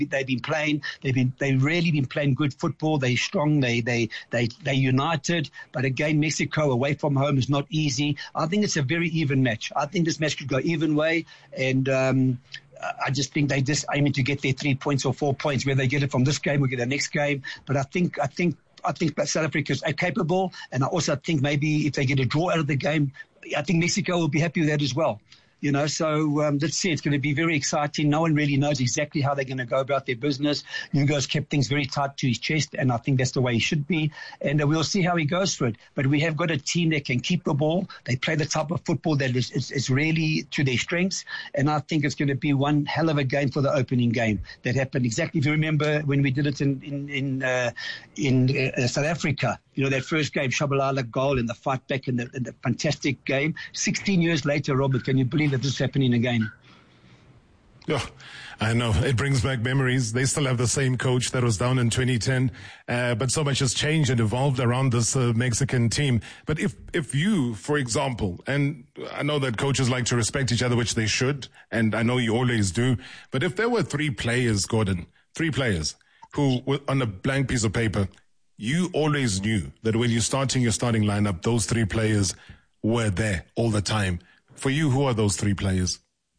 they've been playing. They've really been playing good football. They're strong. They united. But again, Mexico away from home is not easy. I think it's a very even match. I think this match could go even way, and I just think they just aiming to get their 3 points or 4 points. Whether they get it from this game or get the next game, but I think South Africa is capable, and I also think maybe if they get a draw out of the game, I think Mexico will be happy with that as well. So let's see. It's going to be very exciting. No one really knows exactly how they're going to go about their business. Hugo's kept things very tight to his chest, and I think that's the way he should be. And we'll see how he goes for it. But we have got a team that can keep the ball. They play the type of football that is really to their strengths. And I think it's going to be one hell of a game for the opening game that happened exactly. If you remember when we did it in South Africa, that first game, Shabalala goal and the fight back in the fantastic game. 16 years later, Robert, can you believe that this is happening again? Oh, I know. It brings back memories. They still have the same coach that was down in 2010, but so much has changed and evolved around this Mexican team. But if you, for example, and I know that coaches like to respect each other, which they should, and I know you always do, but if there were 3 players, Gordon, 3 players who were on a blank piece of paper, you always knew that when you're starting your starting lineup, those 3 players were there all the time. For you, who are those 3 players?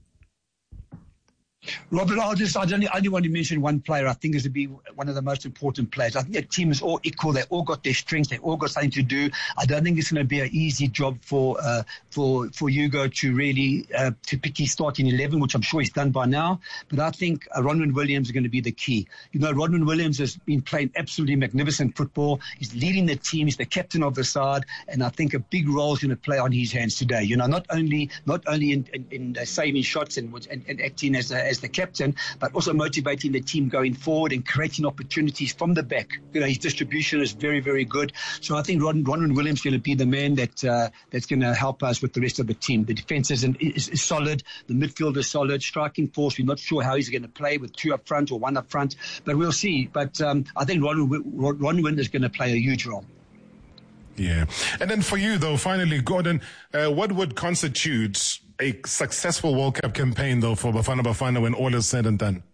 Robert, I only want to mention one player. I think is to be one of the most important players. I think the team is all equal. They all got their strengths. They all got something to do. I don't think it's going to be an easy job for Hugo to really to pick his starting 11, which I'm sure he's done by now. But I think Ronwen Williams is going to be the key. Ronwen Williams has been playing absolutely magnificent football. He's leading the team. He's the captain of the side, and I think a big role is going to play on his hands today. Not only in saving shots and acting as the captain, but also motivating the team going forward and creating opportunities from the back. His distribution is very, very good. So I think Ronwen Williams is going to be the man that's going to help us with the rest of the team. The defense is solid. The midfield is solid. Striking force, we're not sure how he's going to play with 2 up front or 1 up front, but we'll see. But I think Ronwen is going to play a huge role. Yeah. And then for you, though, finally, Gordon, what would constitute a successful World Cup campaign, though, for Bafana Bafana when all is said and done?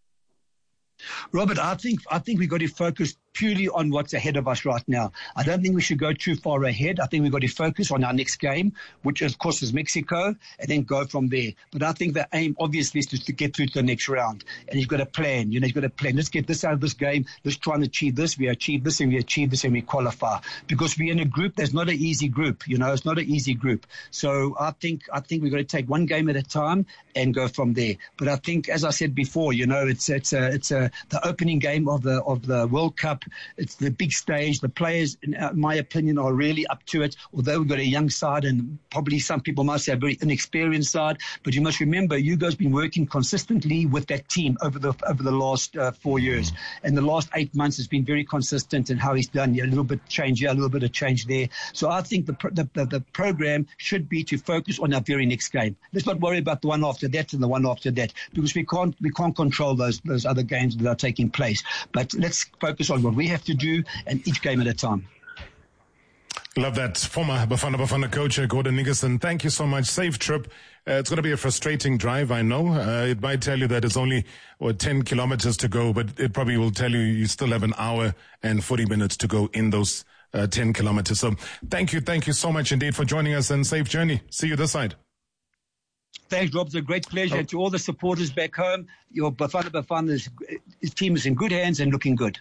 Robert, I think we've got to focus purely on what's ahead of us right now. I don't think we should go too far ahead. I think we've got to focus on our next game, which of course is Mexico, and then go from there. But I think the aim obviously is to get through to the next round. And you've got to plan. You've got to plan. Let's get this out of this game. Let's try and achieve this. We achieve this and we achieve this and we qualify. Because we're in a group that's not an easy group. It's not an easy group. So I think we've got to take one game at a time and go from there. But I think, as I said before, it's the opening game of the World Cup. It's the big stage. The players, in my opinion, are really up to it. Although we've got a young side and probably some people might say a very inexperienced side, but you must remember Hugo's been working consistently with that team over the last 4 years, and the last 8 months has been very consistent in how he's done. A little bit change here, a little bit of change there. So I think the program should be to focus on our very next game. Let's not worry about the one after that and the one after that, because we can't control those other games that are taking place. But let's focus on what we have to do, and each game at a time. Love that. Former Bafana coach Gordon Nickerson, thank you so much. Safe trip. It's going to be a frustrating drive, I know. It might tell you that it's only 10 kilometers to go, but it probably will tell you still have an hour and 40 minutes to go in those 10 kilometers. So thank you so much indeed for joining us, and safe journey. See you this side. Thanks, Rob. It's a great pleasure. And to all the supporters back home, your Bafana's team is in good hands and looking good.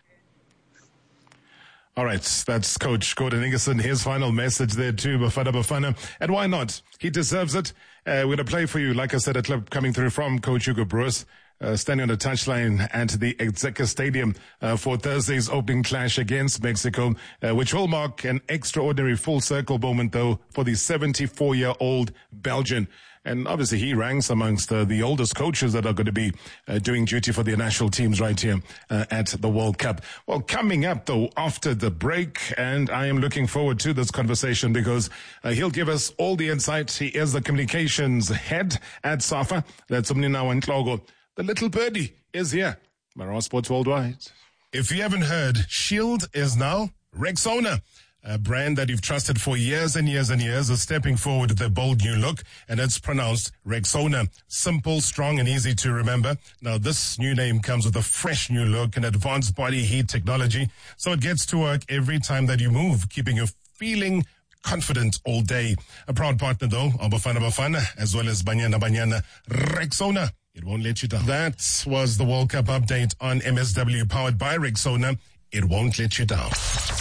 All right, that's Coach Gordon Nickerson. His final message there to Bafana. And why not? He deserves it. We're going to play for you, like I said, a clip coming through from Coach Hugo Broos, standing on the touchline at the Exeter Stadium for Thursday's opening clash against Mexico, which will mark an extraordinary full circle moment, though, for the 74-year-old Belgian. And obviously he ranks amongst the oldest coaches that are going to be doing duty for their national teams right here at the World Cup. Well, coming up, though, after the break, and I am looking forward to this conversation because he'll give us all the insight. He is the communications head at SAFA. That's Umninawa Ntlogo. The little birdie is here. Mara Sports Worldwide. If you haven't heard, Shield is now Rexona. a brand that you've trusted for years and years and years, is stepping forward with a bold new look, and it's pronounced Rexona. Simple, strong, and easy to remember. Now, this new name comes with a fresh new look and advanced body heat technology, so it gets to work every time that you move, keeping you feeling confident all day. A proud partner, though, of Bafana, as well as Banyana Rexona. It won't let you down. That was the World Cup update on MSW, powered by Rexona. It won't let you down.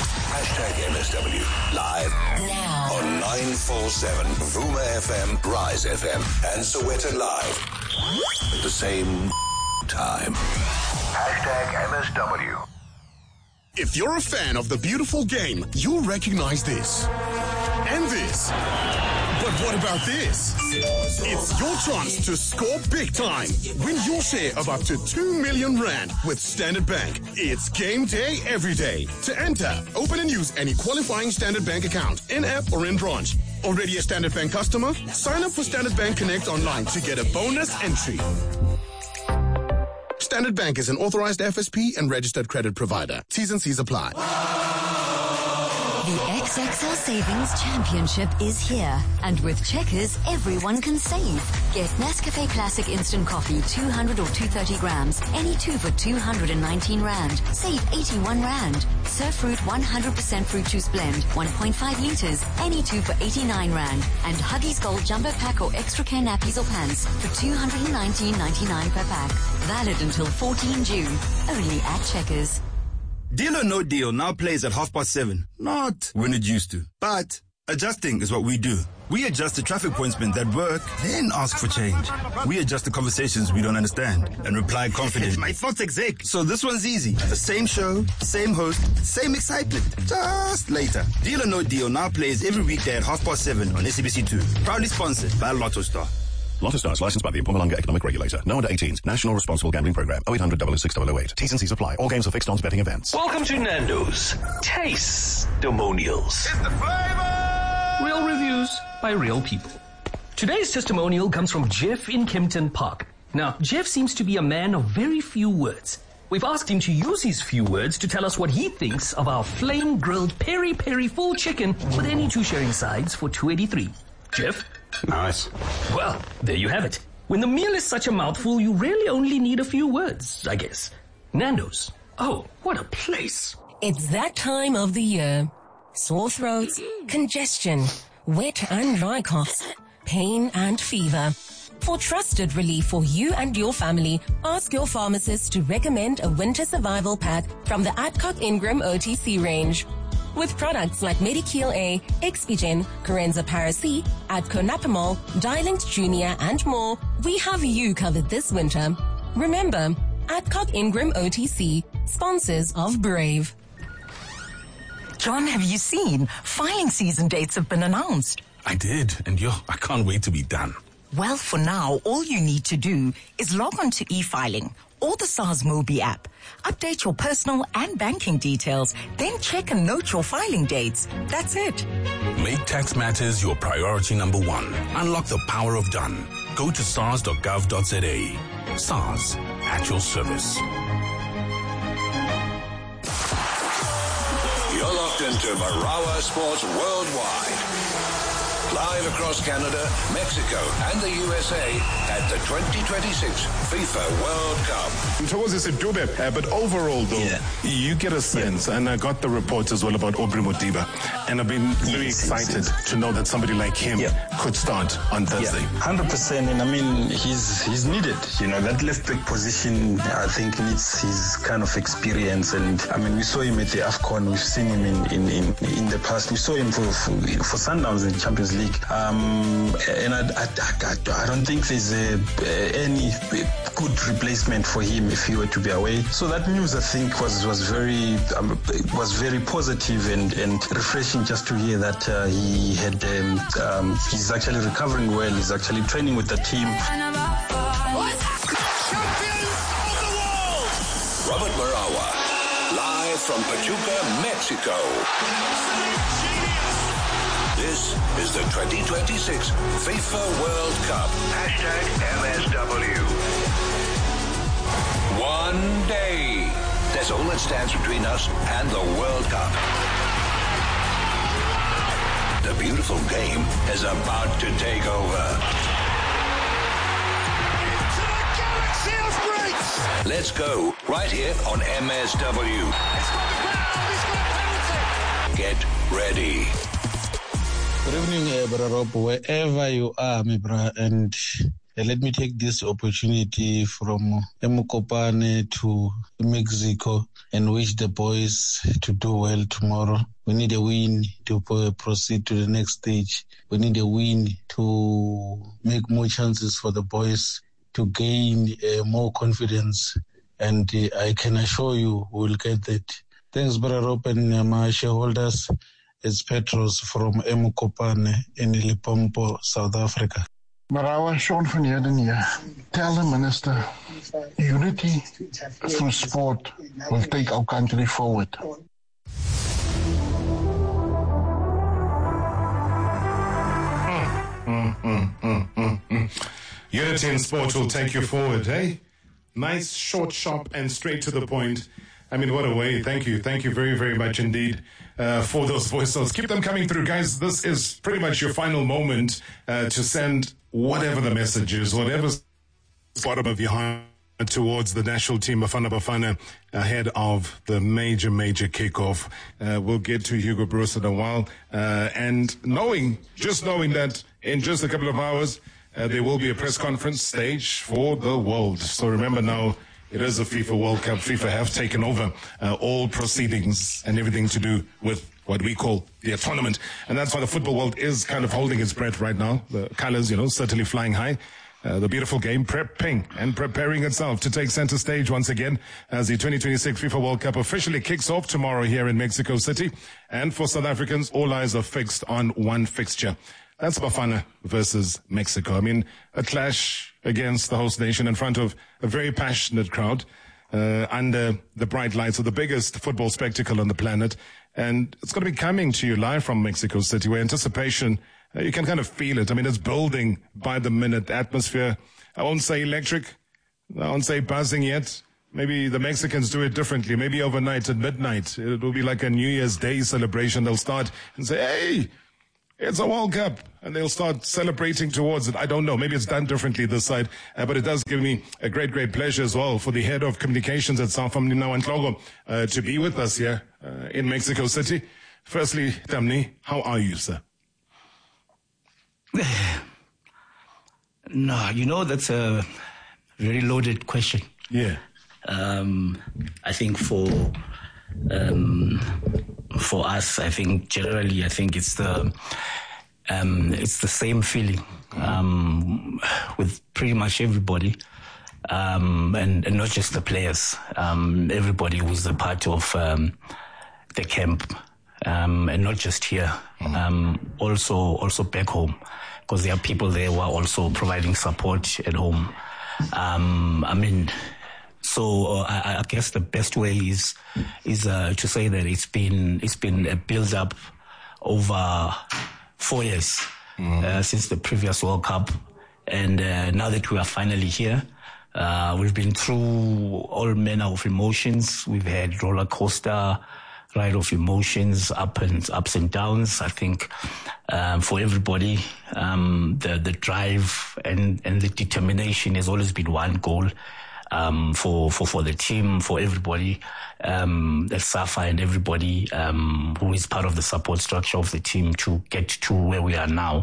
#MSW live now on 947 Vuma FM, Rise FM, and Sowetan Live at the same time. #MSW. If you're a fan of the beautiful game, you'll recognize this and this. But what about this? It's your chance to score big time. Win your share of up to 2 million rand with Standard Bank. It's game day every day. To enter, open and use any qualifying Standard Bank account, in-app or in-branch. Already a Standard Bank customer? Sign up for Standard Bank Connect online to get a bonus entry. Standard Bank is an authorized FSP and registered credit provider. T's and C's apply. The XXL Savings Championship is here. And with Checkers, everyone can save. Get Nescafe Classic Instant Coffee, 200 or 230 grams. Any two for 219 Rand. Save 81 Rand. Surf Fruit 100% fruit juice blend, 1.5 liters. Any two for 89 Rand. And Huggies Gold Jumbo Pack or Extra Care nappies or pants for 219.99 per pack. Valid until 14 June. Only at Checkers. Deal or No Deal now plays at 7:30. Not when it used to. But adjusting is what we do. We adjust the traffic pointsmen that work, then ask for change. We adjust the conversations we don't understand and reply confidently. My thoughts exec. So this one's easy. The same show, same host, same excitement. Just later. Deal or No Deal now plays every weekday at 7:30 on SABC2. Proudly sponsored by Lotto Star. Lotto Stars, licensed by the Mpumalanga Economic Regulator. No under 18s. National Responsible Gambling Program. 0800 006 008. T's and C's apply. All games are fixed odds betting events. Welcome to Nando's Taste-Demonials. It's the flavor! Real reviews by real people. Today's testimonial comes from Jeff in Kempton Park. Now, Jeff seems to be a man of very few words. We've asked him to use his few words to tell us what he thinks of our flame-grilled peri-peri full chicken with any two sharing sides for 283. Jeff? Nice. Well, there you have it. When the meal is such a mouthful, you really only need a few words, I guess. Nando's. Oh, what a place. It's that time of the year. Sore throats, congestion, wet and dry coughs, pain and fever. For trusted relief for you and your family, ask your pharmacist to recommend a winter survival pack from the Adcock Ingram OTC range. With products like Medikil A, Expigen, Corenza Paracy, Adconapamol, Dilinct Junior, and more, we have you covered this winter. Remember, Adcock Ingram OTC, sponsors of Brave. John, have you seen? Filing season dates have been announced. I did, and I can't wait to be done. Well, for now, all you need to do is log on to e-filing or the SARS Mobi app. Update your personal and banking details, then check and note your filing dates. That's it. Make tax matters your priority number one. Unlock the power of done. Go to sars.gov.za. SARS, at your service. You're locked into Marawa Sports Worldwide. Live across Canada, Mexico, and the USA at the 2026 FIFA World Cup. But overall, though, you get a sense, and I got the reports as well about Aubrey Modiba, and I've been very excited to know that somebody like him could start on Thursday. 100%, and I mean, he's needed. You know, that left back position, I think, needs his kind of experience, and I mean, we saw him at the AFCON, we've seen him in the past, we saw him for Sundowns in the Champions League. And I don't think there's any good replacement for him if he were to be away. So that news, I think, was very positive and refreshing just to hear that he had he's actually recovering well. He's actually training with the team. Robert Marawa, live from Pachuca, Mexico. This is the 2026 FIFA World Cup. #MSW. One day. That's all that stands between us and the World Cup. beautiful game is about to take over. Let's go, right here on MSW. Get ready. Good evening, Brother Rob, wherever you are, my brother, and let me take this opportunity from Mokopane to Mexico and wish the boys to do well tomorrow. We need a win to proceed to the next stage. We need a win to make more chances for the boys to gain more confidence, and I can assure you we'll get that. Thanks, Brother Rob, and my shareholders. It's Petros from Mokopane in Limpopo, South Africa. Marawa, Sean van Heerden here. Tell the minister, unity through sport will take our country forward. Unity in sport will take you forward, eh? Nice, short, sharp, and straight to the point. I mean, what a way. Thank you. Thank you very, very much indeed for those voice notes. Keep them coming through, guys. This is pretty much your final moment to send whatever the message is, whatever's bottom of your heart towards the national team, Bafana Bafana, ahead of the major kickoff. We'll get to Hugo Broos in a while. And just knowing that in just a couple of hours, there will be a press conference stage for the world. So remember now, it is a FIFA World Cup. FIFA have taken over all proceedings and everything to do with what we call the tournament. And that's why the football world is kind of holding its breath right now. The colors, certainly flying high. The beautiful game prepping and preparing itself to take center stage once again as the 2026 FIFA World Cup officially kicks off tomorrow here in Mexico City. And for South Africans, all eyes are fixed on one fixture. That's Bafana versus Mexico. I mean, a clash against the host nation in front of a very passionate crowd under the bright lights of the biggest football spectacle on the planet. And it's going to be coming to you live from Mexico City, where anticipation, you can kind of feel it. I mean, it's building by the minute. The atmosphere, I won't say electric, I won't say buzzing yet. Maybe the Mexicans do it differently. Maybe overnight at midnight, it will be like a New Year's Day celebration. They'll start and say, hey, it's a World Cup, and they'll start celebrating towards it. I don't know. Maybe it's done differently this side, but it does give me a great pleasure as well for the head of communications at Sanfam, Nina Ntlogo, to be with us here in Mexico City. Firstly, Tamni, how are you, sir? No, that's a very loaded question. Yeah. I think for us, I think generally, it's the same feeling with pretty much everybody, and not just the players. Everybody who's a part of the camp, and not just here, also back home, because there are people there who are also providing support at home. So I guess the best way is to say that it's been a build up over 4 years since the previous World Cup, and now that we are finally here, we've been through all manner of emotions. We've had roller coaster ride of emotions, ups and downs. I think for everybody, the drive and the determination has always been one goal. For the team, for everybody, at SAFA and everybody, who is part of the support structure of the team to get to where we are now.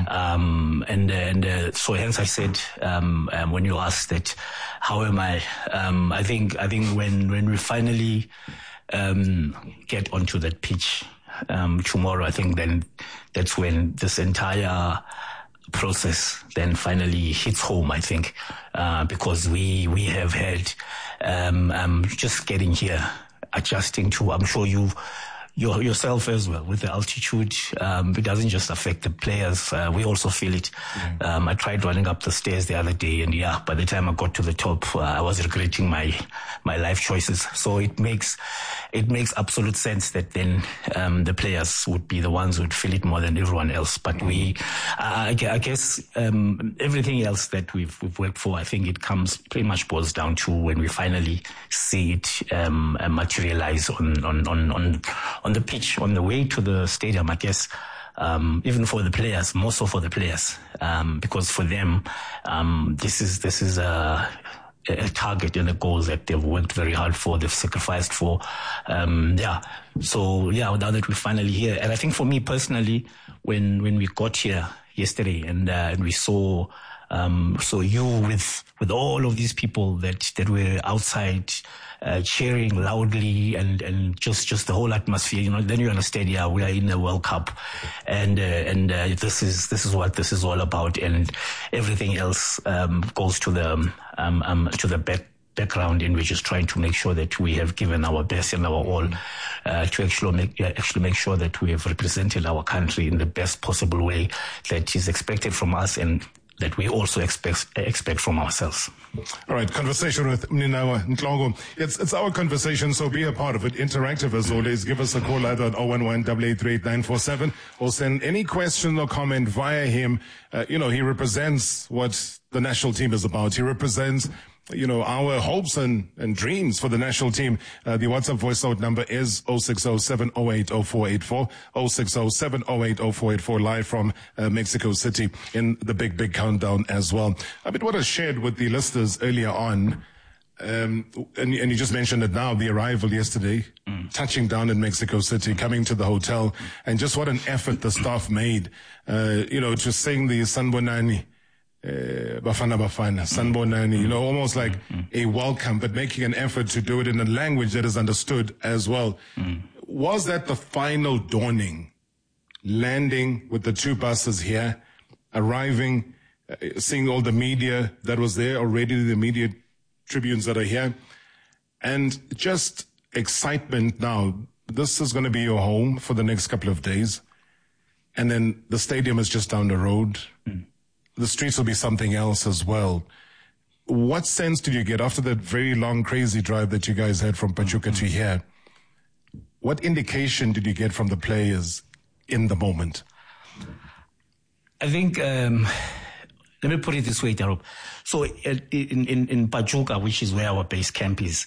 So hence I said, when you asked that, how am I? I think when we finally, get onto that pitch, tomorrow, I think then that's when this entire process then finally hits home, I think, because we have had just getting here, adjusting to, I'm sure yourself as well, with the altitude, it doesn't just affect the players, we also feel it. I tried running up the stairs the other day, and by the time I got to the top, I was regretting my life choices. So it makes absolute sense that then the players would be the ones who would feel it more than everyone else. But I guess everything else that we've worked for, I think it pretty much boils down to when we finally see it materialize on the pitch, on the way to the stadium. I guess even for the players, more so for the players, because for them, this is a target and a goal that they've worked very hard for, they've sacrificed for. So now that we're finally here, and I think for me personally, when we got here yesterday and we saw you with all of these people that were outside cheering loudly and just the whole atmosphere, then you understand, we are in the World Cup, and this is what this is all about, and everything else goes to the background, in which is trying to make sure that we have given our best and our all to actually make sure that we have represented our country in the best possible way that is expected from us and that we also expect from ourselves. All right, conversation with Mninawa Nhlongo. It's our conversation, so be a part of it. Interactive as always. Give us a call either at 011-883-8947 or send any question or comment via him. He represents what the national team is about. He represents our hopes and dreams for the national team. The WhatsApp voice note number is 060-708-0484, 060-708-0484, live from Mexico City in the big countdown as well. What I shared with the listeners earlier on, and you just mentioned it now, the arrival yesterday, touching down in Mexico City, coming to the hotel, and just what an effort the staff made, to sing the Sanbonani. Bafana Sanbonani, almost like a welcome, but making an effort to do it in a language that is understood as well. Was that the final dawning? Landing with the two buses here, arriving, seeing all the media that was there already, the media tribunes that are here, and just excitement now. This is going to be your home for the next couple of days. And then the stadium is just down the road. The streets will be something else as well. What sense did you get after that very long, crazy drive that you guys had from Pachuca to here? What indication did you get from the players in the moment? I think, let me put it this way, Darob. So in Pachuca, which is where our base camp is,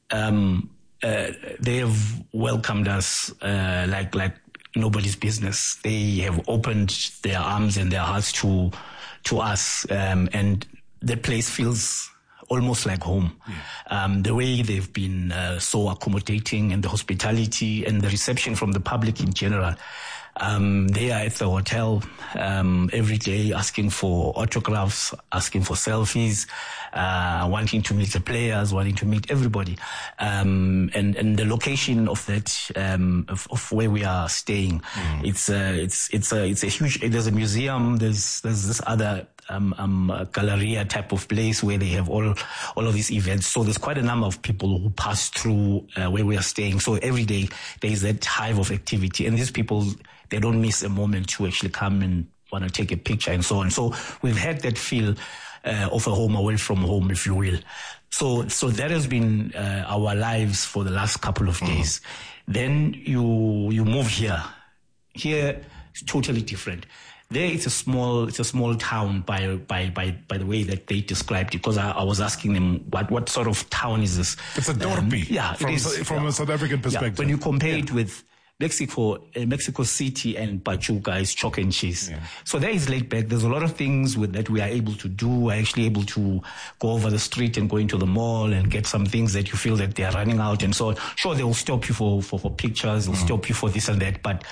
they have welcomed us like nobody's business. They have opened their arms and their hearts to us, and the place feels almost like home. The way they've been so accommodating, and the hospitality and the reception from the public in general. They are at the hotel every day asking for autographs, asking for selfies, wanting to meet the players, wanting to meet everybody. And the location of that, of where we are staying, it's a huge, there's a museum, there's this other Galleria type of place where they have all of these events. So there's quite a number of people who pass through where we are staying. So every day there is that hive of activity, and these people, they don't miss a moment to actually come and want to take a picture and so on. So we've had that feel of a home away from home, if you will. So that has been our lives for the last couple of days. Then you move here. Here it's totally different. There it's a small town by the way that they described it, because I was asking them what sort of town is this? It's a dorpy. From a South African perspective. Yeah, when you compare it with Mexico City and Pachuca, is chalk and cheese. So there is laid back. There's a lot of things that we are able to do. We're actually able to go over the street and go into the mall and get some things that you feel that they are running out and so on. Sure, they will stop you for pictures, they'll stop you for this and that, but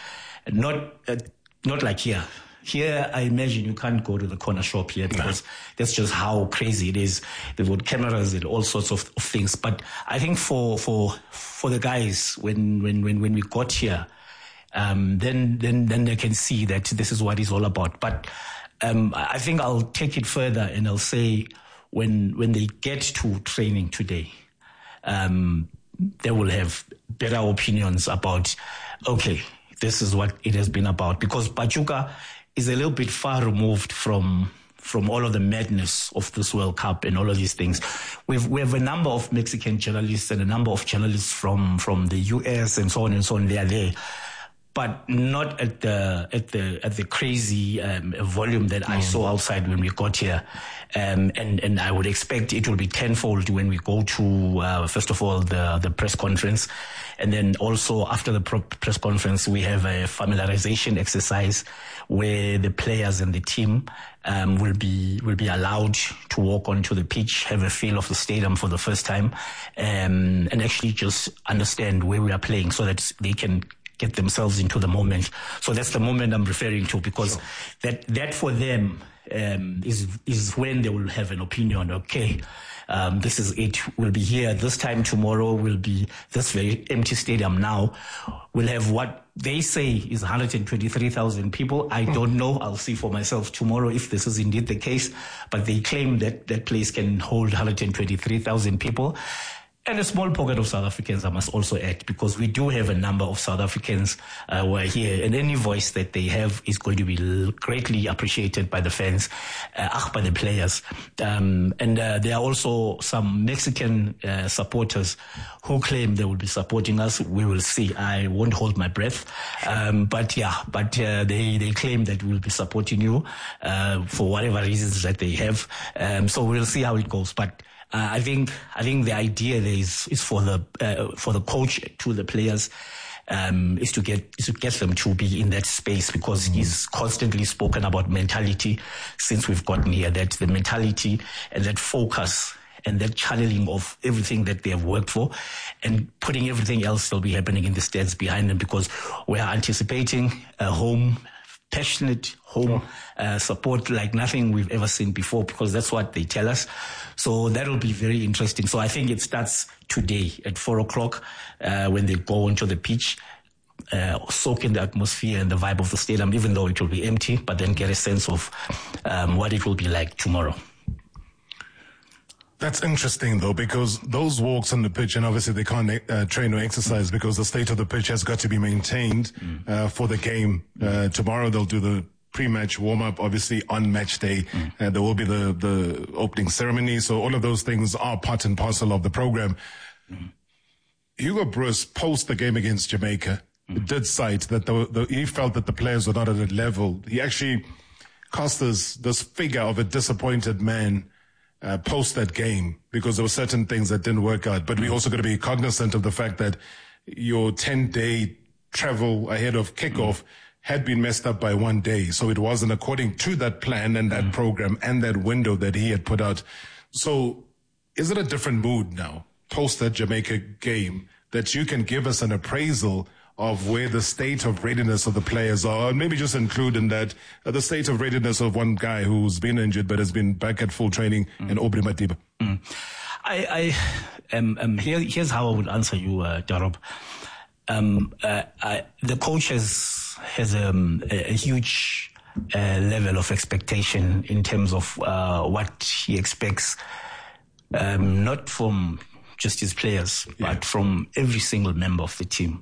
not like here. Here, I imagine you can't go to the corner shop here because that's just how crazy it is. They've got cameras and all sorts of things. But I think for the guys, when we got here, then they can see that this is what it's all about. But I think I'll take it further and I'll say when they get to training today, they will have better opinions about, okay, this is what it has been about. Because Pachuca is a little bit far removed from all of the madness of this World Cup and all of these things. We have a number of Mexican journalists and a number of journalists from the US and so on and so on. They are there. but not at the crazy volume that I saw outside when we got here. And I would expect it will be tenfold when we go to, first of all, the press conference. And then also after the press conference, we have a familiarization exercise where the players and the team will be allowed to walk onto the pitch, have a feel of the stadium for the first time, and actually just understand where we are playing so that they can get themselves into the moment. So that's the moment I'm referring to, because that for them is when they will have an opinion. Okay, this is it. We'll be here this time tomorrow. Will be this very empty stadium now. We'll have what they say is 123,000 people. I don't know. I'll see for myself tomorrow if this is indeed the case. But they claim that that place can hold 123,000 people. And a small pocket of South Africans, I must also add, because we do have a number of South Africans who are here, and any voice that they have is going to be greatly appreciated by the fans, by the players. And there are also some Mexican supporters who claim they will be supporting us. We will see. I won't hold my breath. But they claim that we'll be supporting you for whatever reasons that they have. So we'll see how it goes. But I think the idea there is for the coach to the players is to get them to be in that space, because he's constantly spoken about mentality since we've gotten here, that the mentality and that focus and that channeling of everything that they have worked for and putting everything else that will be happening in the stands behind them, because we are anticipating a passionate home support like nothing we've ever seen before, because that's what they tell us. So that will be very interesting. So I think it starts today at 4:00 when they go onto the pitch, soak in the atmosphere and the vibe of the stadium, even though it will be empty, but then get a sense of what it will be like tomorrow. That's interesting, though, because those walks on the pitch, and obviously they can't train or exercise because the state of the pitch has got to be maintained for the game. Tomorrow they'll do the pre-match warm-up, obviously on match day. There will be the opening ceremony. So all of those things are part and parcel of the program. Hugo Broos, post the game against Jamaica, did cite that he felt that the players were not at a level. He actually cast this figure of a disappointed man post that game, because there were certain things that didn't work out. But we also got to be cognizant of the fact that your 10-day travel ahead of kickoff had been messed up by 1 day. So it wasn't according to that plan and that program and that window that he had put out. So is it a different mood now, post that Jamaica game, that you can give us an appraisal of where the state of readiness of the players are, and maybe just include in that the state of readiness of one guy who's been injured but has been back at full training, and Aubrey Madiba? Here's how I would answer you, Darob. The coach has a huge level of expectation in terms of what he expects, not from just his players, but from every single member of the team.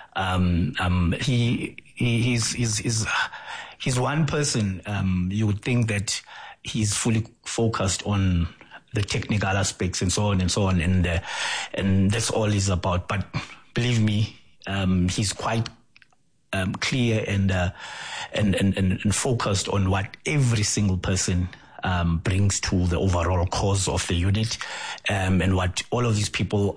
He's one person. You would think that he's fully focused on the technical aspects and so on, and that's all he's about. But believe me, he's quite clear and focused on what every single person brings to the overall cause of the unit, and what all of these people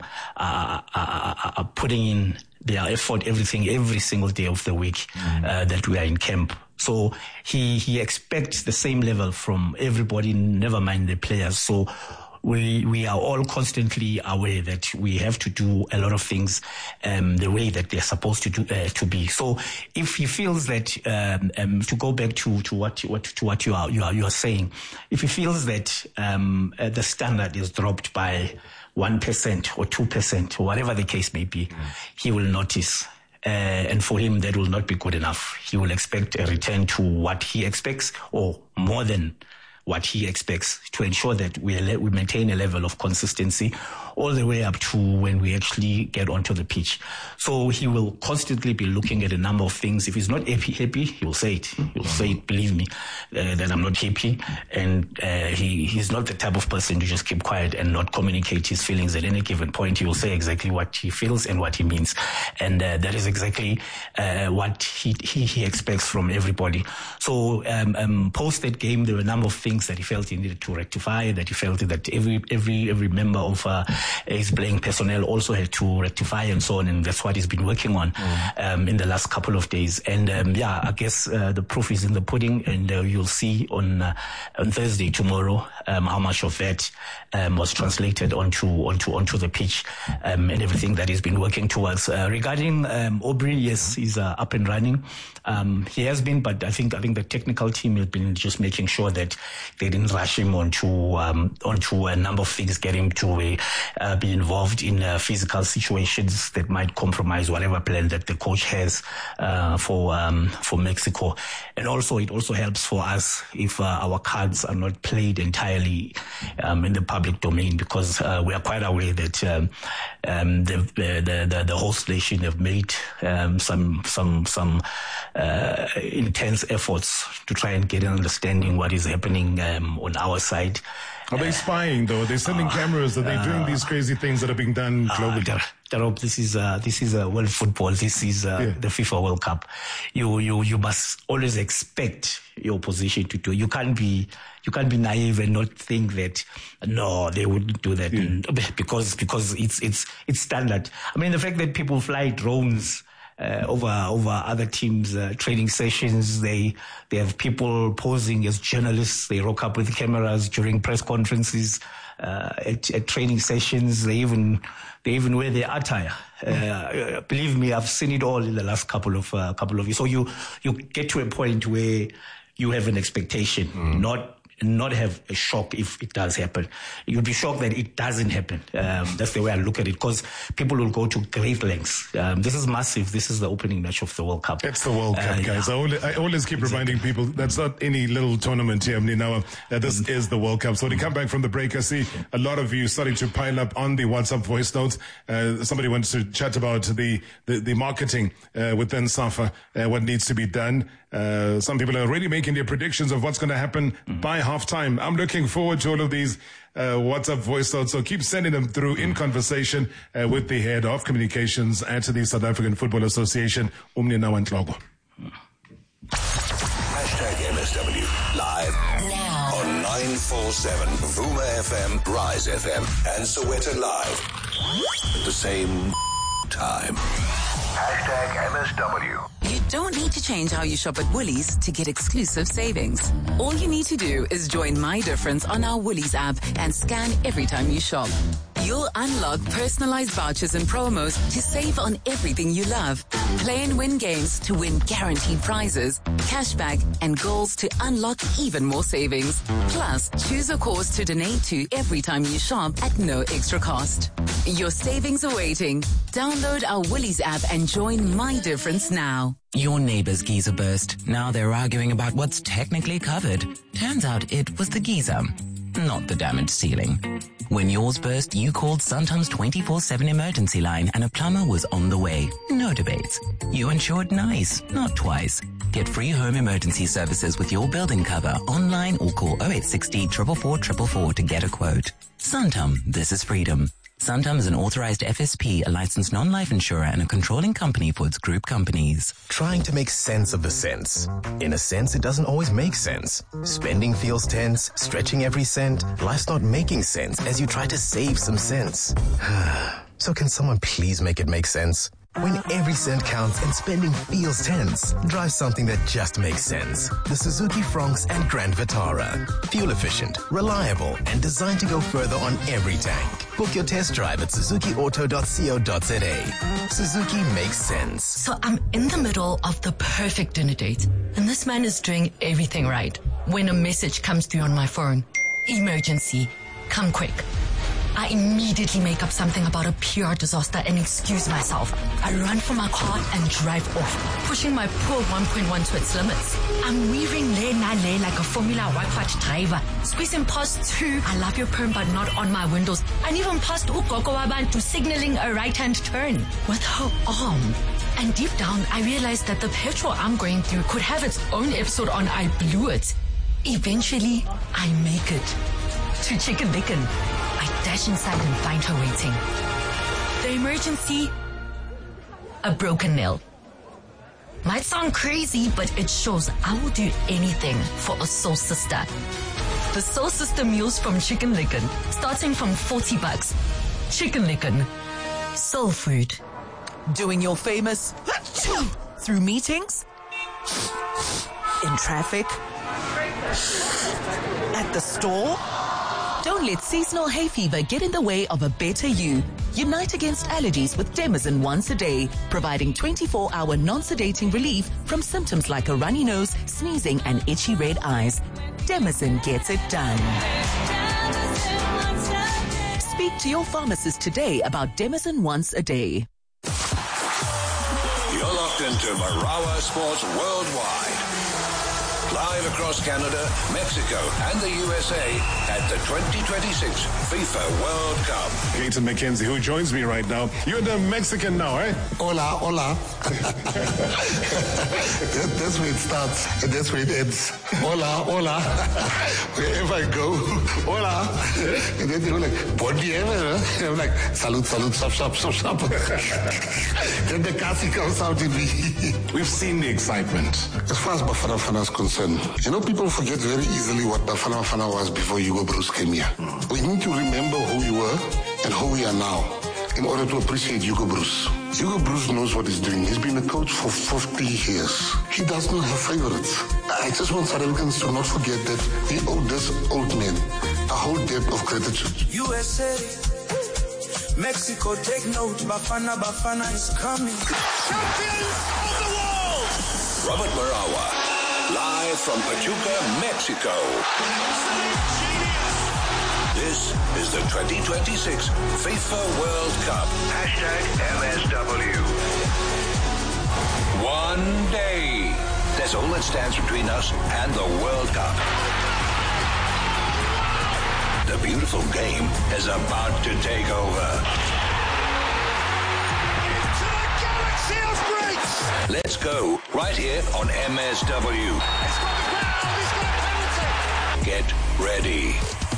are putting in their effort, every single day of the week that we are in camp. So he expects the same level from everybody, never mind the players. So we are all constantly aware that we have to do a lot of things the way that they're supposed to do to be. So if he feels that to go back to what you are saying, if he feels that the standard is dropped by 1% or 2% or whatever the case may be, he will notice. And for him, that will not be good enough. He will expect a return to what he expects, or more than what he expects to ensure that we maintain a level of consistency all the way up to when we actually get onto the pitch. So he will constantly be looking at a number of things. If he's not happy, he will say it. He'll say it, believe me, that I'm not happy. And he's not the type of person to just keep quiet and not communicate his feelings at any given point. He will say exactly what he feels and what he means. And that is exactly what he expects from everybody. So post that game, there were a number of things that he felt he needed to rectify, that he felt that every member of his playing personnel also had to rectify and so on, and that's what he's been working on in the last couple of days. And I guess the proof is in the pudding, and you'll see on Thursday, tomorrow, how much of that was translated onto the pitch, and everything that he's been working towards. Regarding Aubrey, yes, he's up and running. He has been, but I think the technical team has been just making sure that they didn't rush him onto a number of things, get him to be involved in physical situations that might compromise whatever plan that the coach has for Mexico. And also, it also helps for us if our cards are not played entirely in the public domain, because we are quite aware that the host nation have made some intense efforts to try and get an understanding what is happening on our side. Are they spying though? They're sending cameras. Are they doing these crazy things that are being done globally? Darob, this is world football. This is the FIFA World Cup. You must always expect your opposition to do. You can't be naive and not think that no, they wouldn't do that because it's standard. I mean, the fact that people fly drones over other teams' training sessions. They have people posing as journalists. They rock up with cameras during press conferences, at training sessions. They even wear their attire. Believe me, I've seen it all in the last couple of years. So you get to a point where you have an expectation, not have a shock if it does happen. You'd be shocked that it doesn't happen. That's the way I look at it, because people will go to great lengths. This is massive. This is the opening match of the World Cup. It's the World Cup, guys. I always keep reminding people that's not any little tournament here. This is the World Cup. So when you come back from the break, I see a lot of you starting to pile up on the WhatsApp voice notes. Somebody wants to chat about the marketing within SAFA, what needs to be done. Some people are already making their predictions of what's going to happen by halftime. I'm looking forward to all of these WhatsApp voice notes, so keep sending them through in conversation with the head of communications at the South African Football Association, Umninawa Ntloko. #MSW live now on 947 Vuma FM, Rise FM, and Soweto Live at the same time. #MSW. You don't need to change how you shop at Woolies to get exclusive savings. All you need to do is join My Difference on our Woolies app and scan every time you shop. You'll unlock personalized vouchers and promos to save on everything you love. Play and win games to win guaranteed prizes, cashback, and goals to unlock even more savings. Plus, choose a cause to donate to every time you shop at no extra cost. Your savings are waiting. Download our Woolies app and join My Difference now. Your neighbor's geyser burst. Now they're arguing about what's technically covered. Turns out it was the geyser, not the damaged ceiling. When yours burst, you called Santam's 24/7 emergency line and a plumber was on the way. No debates. You insured nice, not twice. Get free home emergency services with your building cover online or call 0860 444 444 to get a quote. Santam, this is freedom. Santam is an authorized FSP, a licensed non-life insurer, and a controlling company for its group companies. Trying to make sense of the sense. In a sense, it doesn't always make sense. Spending feels tense, stretching every cent. Life's not making sense as you try to save some sense. So can someone please make it make sense? When every cent counts and spending feels tense, drive something that just makes sense. The Suzuki Fronx and Grand Vitara. Fuel efficient, reliable, and designed to go further on every tank. Book your test drive at suzukiauto.co.za. Suzuki makes sense. So I'm in the middle of the perfect dinner date, and this man is doing everything right when a message comes through on my phone. Emergency. Come quick. I immediately make up something about a PR disaster and excuse myself. I run from my car and drive off, pushing my poor 1.1 to its limits. I'm weaving lane like a Formula One driver, squeezing past 2 I love your perm but not on my windows, and even past Ukoko Wabantu signaling a right-hand turn with her arm. And deep down, I realized that the petrol I'm going through could have its own episode on I Blew It. Eventually, I make it to Chicken Licken. I dash inside and find her waiting. The emergency? A broken nail. Might sound crazy, but it shows I will do anything for a soul sister. The Soul Sister meals from Chicken Licken, starting from $40. Chicken Licken. Soul food. Doing your famous through meetings, in traffic, at the store. Don't let seasonal hay fever get in the way of a better you. Unite against allergies with Demazin once a day, providing 24-hour non-sedating relief from symptoms like a runny nose, sneezing, and itchy red eyes. Demazin gets it done. Speak to your pharmacist today about Demazin once a day. You're locked into Marawa Sports Worldwide. Live across Canada, Mexico, and the USA at the 2026 FIFA World Cup. Gaten McKenzie, who joins me right now. You're the Mexican now, eh? Hola, hola. That's where it starts and that's where it ends. Hola, hola. Wherever I go, hola. And then they're like, bon dia, and I'm like, salute, salute, stop. Then the Kasi comes out in me. We've seen the excitement. As far as Bafana Bafana is concerned, you know, people forget very easily what Bafana Bafana was before Hugo Bruce came here. We need to remember who we were and who we are now in order to appreciate Hugo Bruce. Hugo Bruce knows what he's doing. He's been a coach for 50 years. He does not have favorites. I just want South Africans to not forget that we owe this old man a whole debt of gratitude. USA, Mexico, take note. Bafana is coming. Champions of the world! Robert Marawa. Live from Pachuca, Mexico. This is the 2026 FIFA World Cup. #MSW. One day. That's all that stands between us and the World Cup. The beautiful game is about to take over. Into the galaxy of greats! Let's go right here on MSW. Get ready.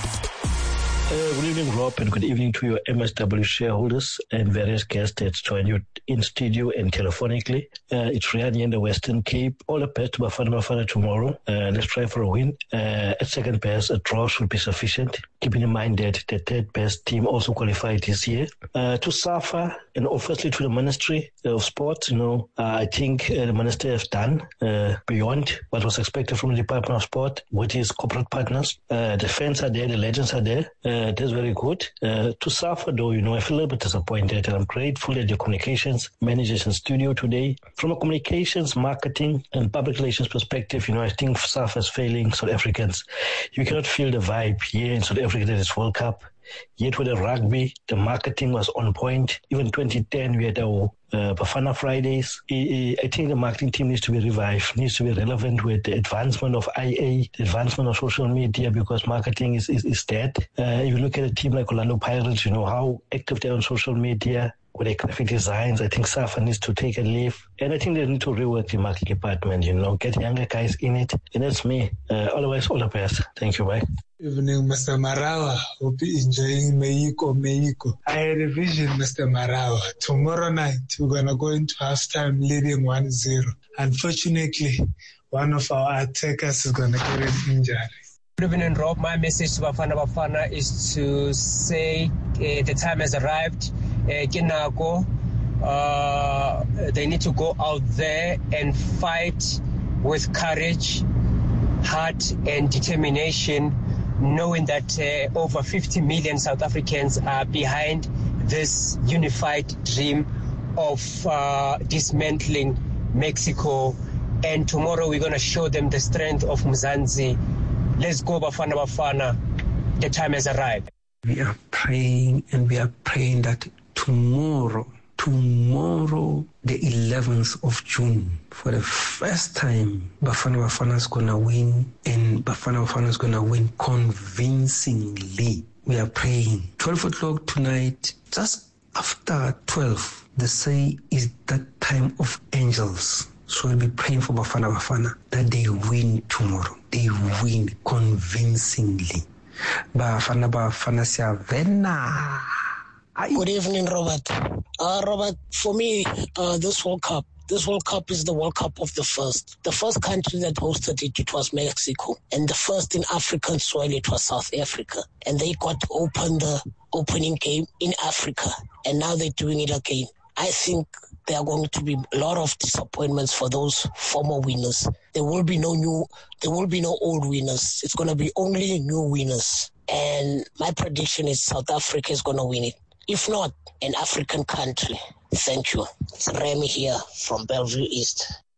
Good evening, Rob, and good evening to your MSW shareholders and various guests that join you in studio and telephonically. It's Riani in the Western Cape. All the best to Bafana tomorrow. Let's try for a win. At second best, a draw should be sufficient, keeping in mind that the third best team also qualified this year. To SAFA and obviously to the Ministry of Sport, I think the Minister has done beyond what was expected from the Department of Sport with his corporate partners. The fans are there, the legends are there. That's very good. To SAFA, though, I feel a little bit disappointed, and I'm grateful that your communications managers in studio today. From a communications, marketing, and public relations perspective, I think SAFA is failing South Africans. You cannot feel the vibe here in South Africa that it's World Cup. Yet with the rugby, the marketing was on point. Even 2010, we had our Bafana Fridays. I think the marketing team needs to be revived, needs to be relevant with the advancement of IA, the advancement of social media, because marketing is dead. If you look at a team like Orlando Pirates, how active they are on social media, with their graphic designs. I think SAFA needs to take a leave. And I think they need to rework the marketing department, get younger guys in it. And that's me. Otherwise, all the best. Thank you, bye. Evening, Mr. Marawa. Hope you're enjoying Mexico. I had a vision, Mr. Marawa. Tomorrow night, we're going to go into halftime leading 1-0. Unfortunately, one of our attackers is going to get an injury. Good evening, Rob. My message to Bafana is to say the time has arrived. Kinako, they need to go out there and fight with courage, heart, and determination, knowing that over 50 million South Africans are behind this unified dream of dismantling Mexico. And tomorrow we're going to show them the strength of Mzansi. Let's go, Bafana. The time has arrived. We are praying and we are praying that tomorrow, the 11th of June, for the first time, Bafana Bafana is going to win, and Bafana Bafana is going to win convincingly. We are praying. 12 o'clock tonight, just after 12, they say is that time of angels. So we'll be praying for Bafana Bafana that they win tomorrow. They win convincingly. Bafana Bafana Siavena. Good evening, Robert. Robert, for me, this World Cup is the World Cup of the first. The first country that hosted it was Mexico. And the first in African soil, it was South Africa. And they got to open the opening game in Africa. And now they're doing it again. I think there are going to be a lot of disappointments for those former winners. There will be no old winners. It's going to be only new winners. And my prediction is South Africa is going to win it. If not, an African country. Thank you. It's Remy here from Bellevue East.